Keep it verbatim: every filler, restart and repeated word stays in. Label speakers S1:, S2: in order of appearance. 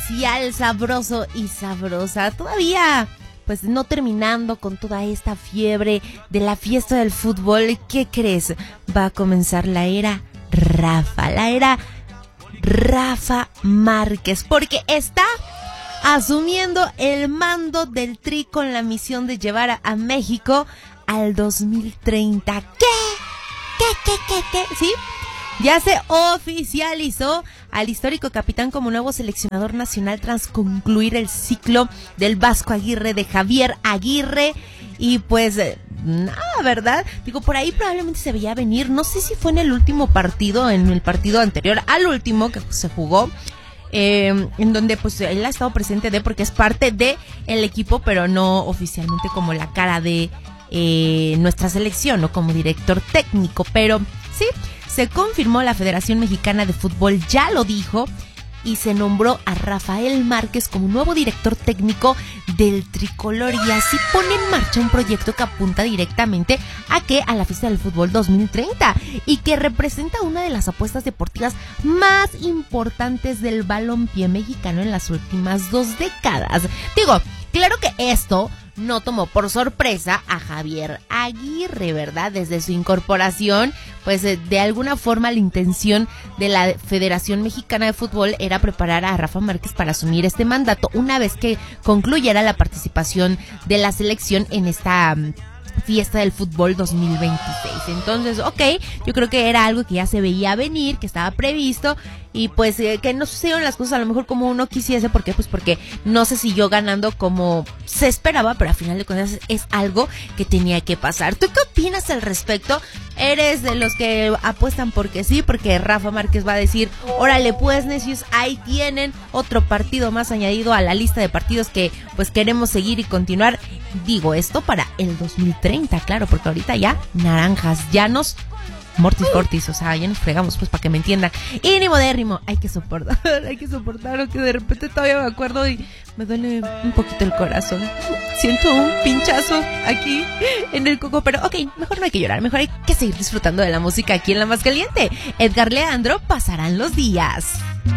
S1: oficial, sabroso y sabrosa. Todavía, pues no terminando con toda esta fiebre de la fiesta del fútbol. ¿Qué crees? Va a comenzar la era Rafa, la era Rafa Márquez, porque está asumiendo el mando del Tri con la misión de llevar a, a México al dos mil treinta. ¿Qué? ¿Qué, qué, qué, qué? ¿Sí? Ya se oficializó al histórico capitán como nuevo seleccionador nacional tras concluir el ciclo del Vasco Aguirre, de Javier Aguirre. Y pues, nada, ¿verdad? Digo, por ahí probablemente se veía venir. No sé si fue en el último partido, en el partido anterior al último que se jugó. Eh, en donde pues él ha estado presente de porque es parte de el equipo, pero no oficialmente como la cara de eh, nuestra selección, no como director técnico. Pero sí, se confirmó, la Federación Mexicana de Fútbol ya lo dijo, y se nombró a Rafael Márquez como nuevo director técnico del tricolor, y así pone en marcha un proyecto que apunta directamente a que a la fiesta del fútbol dos mil treinta, y que representa una de las apuestas deportivas más importantes del balompié mexicano en las últimas dos décadas. Digo, claro que esto no tomó por sorpresa a Javier Aguirre, ¿verdad? Desde su incorporación, pues de alguna forma la intención de la Federación Mexicana de Fútbol era preparar a Rafa Márquez para asumir este mandato una vez que concluyera la participación de la selección en esta fiesta del fútbol dos mil veintiséis. Entonces, ok, yo creo que era algo que ya se veía venir, que estaba previsto, y pues eh, que no sucedieron las cosas a lo mejor como uno quisiese. ¿Por qué? Pues porque no se siguió ganando como se esperaba, pero a final de cuentas es algo que tenía que pasar. ¿Tú qué opinas al respecto? ¿Eres de los que apuestan porque sí, porque Rafa Márquez va a decir, órale pues necios, ahí tienen otro partido más añadido a la lista de partidos que pues queremos seguir y continuar? Digo esto para el dos mil treinta, claro, porque ahorita ya naranjas, llanos, mortis fortis, o sea, ya nos fregamos, pues, para que me entiendan. Y ni modérrimo, hay que soportar, hay que soportar, que de repente todavía me acuerdo y me duele un poquito el corazón. Siento un pinchazo aquí en el coco, pero ok, mejor no hay que llorar, mejor hay que seguir disfrutando de la música aquí en La Más Caliente. Edgar Leandro, Pasarán los días.